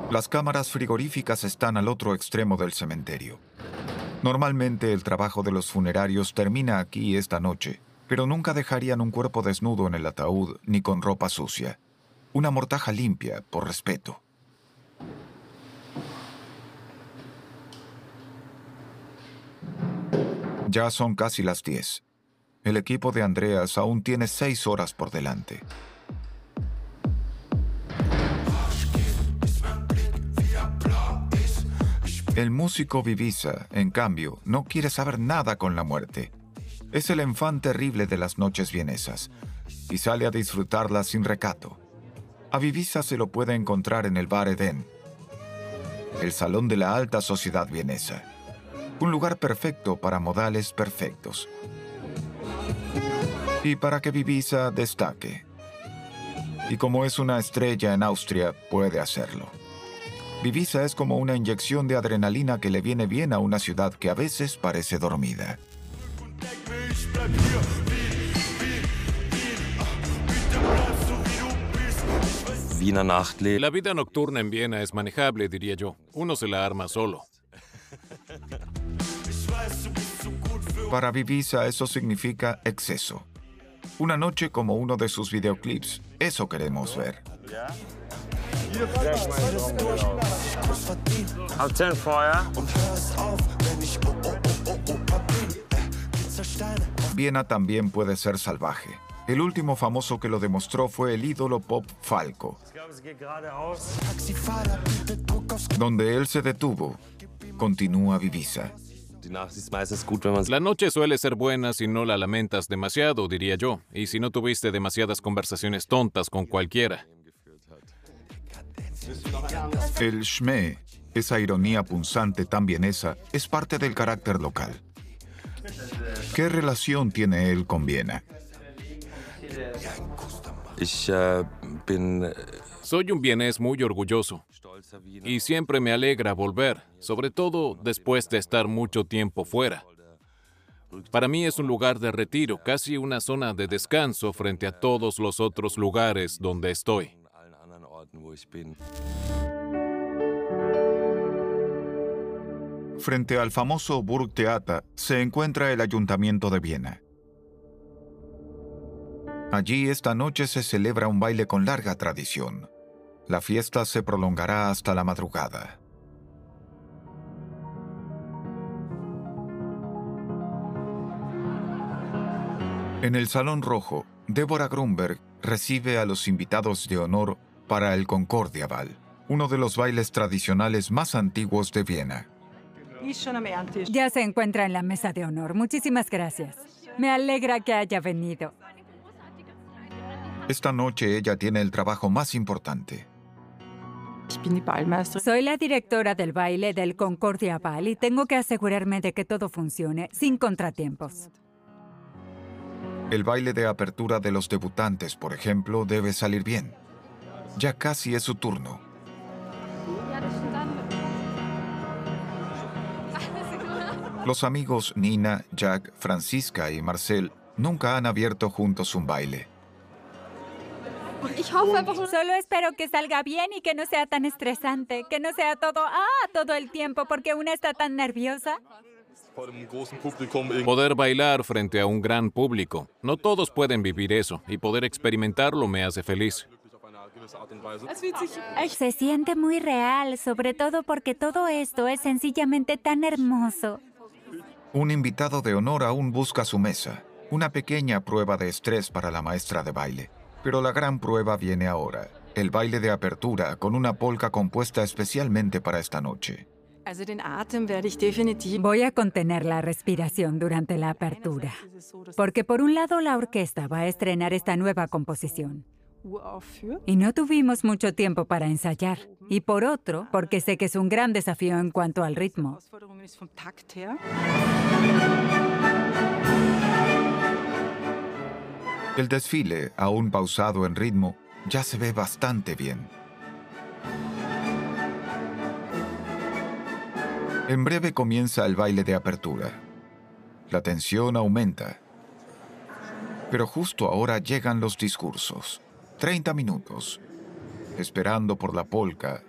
Las cámaras frigoríficas están al otro extremo del cementerio. Normalmente el trabajo de los funerarios termina aquí esta noche, pero nunca dejarían un cuerpo desnudo en el ataúd ni con ropa sucia. Una mortaja limpia, por respeto. Ya son casi las 10. El equipo de Andreas aún tiene 6 horas por delante. El músico Vivisa, en cambio, no quiere saber nada con la muerte. Es el enfant terrible de las noches vienesas y sale a disfrutarla sin recato. A Vivisa se lo puede encontrar en el Bar Edén, el salón de la alta sociedad vienesa. Un lugar perfecto para modales perfectos. Y para que Vivisa destaque. Y como es una estrella en Austria, puede hacerlo. Vivisa es como una inyección de adrenalina que le viene bien a una ciudad que a veces parece dormida. La vida nocturna en Viena es manejable, diría yo. Uno se la arma solo. Para Vivisa eso significa exceso. Una noche como uno de sus videoclips. Eso queremos ver. Viena también puede ser salvaje. El último famoso que lo demostró fue el ídolo pop Falco. Donde él se detuvo, continúa Vivisa. La noche suele ser buena si no la lamentas demasiado, diría yo, y si no tuviste demasiadas conversaciones tontas con cualquiera. El Schmäh, esa ironía punzante tan vienesa, es parte del carácter local. ¿Qué relación tiene él con Viena? Soy un vienés muy orgulloso y siempre me alegra volver, sobre todo después de estar mucho tiempo fuera. Para mí es un lugar de retiro, casi una zona de descanso frente a todos los otros lugares donde estoy. Frente al famoso Burgtheater se encuentra el Ayuntamiento de Viena. Allí esta noche se celebra un baile con larga tradición. La fiesta se prolongará hasta la madrugada. En el Salón Rojo, Deborah Grunberg recibe a los invitados de honor para el Concordia Ball, uno de los bailes tradicionales más antiguos de Viena. Ya se encuentra en la mesa de honor. Muchísimas gracias. Me alegra que haya venido. Esta noche ella tiene el trabajo más importante. Soy la directora del baile del Concordia Ball y tengo que asegurarme de que todo funcione sin contratiempos. El baile de apertura de los debutantes, por ejemplo, debe salir bien. Ya casi es su turno. Los amigos Nina, Jack, Franziska y Marcel nunca han abierto juntos un baile. Solo espero que salga bien y que no sea tan estresante, que no sea todo el tiempo porque una está tan nerviosa. Poder bailar frente a un gran público. No todos pueden vivir eso y poder experimentarlo me hace feliz. Se siente muy real, sobre todo porque todo esto es sencillamente tan hermoso. Un invitado de honor aún busca su mesa. Una pequeña prueba de estrés para la maestra de baile. Pero la gran prueba viene ahora. El baile de apertura con una polka compuesta especialmente para esta noche. Voy a contener la respiración durante la apertura. Porque por un lado la orquesta va a estrenar esta nueva composición. Y no tuvimos mucho tiempo para ensayar. Y por otro, porque sé que es un gran desafío en cuanto al ritmo. El desfile, aún pausado en ritmo, ya se ve bastante bien. En breve comienza el baile de apertura. La tensión aumenta. Pero justo ahora llegan los discursos. 30 minutos, esperando por la polka